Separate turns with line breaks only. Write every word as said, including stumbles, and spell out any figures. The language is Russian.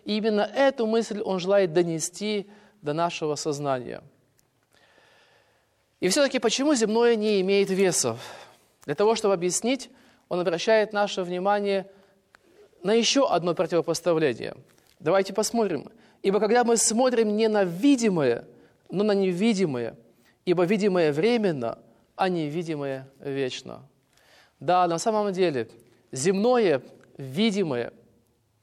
И именно эту мысль он желает донести до нашего сознания. И все-таки почему земное не имеет весов? Для того, чтобы объяснить, он обращает наше внимание на еще одно противопоставление. Давайте посмотрим. «Ибо когда мы смотрим не на видимое, но на невидимое, ибо видимое временно, а невидимое вечно». Да, на самом деле, земное, видимое –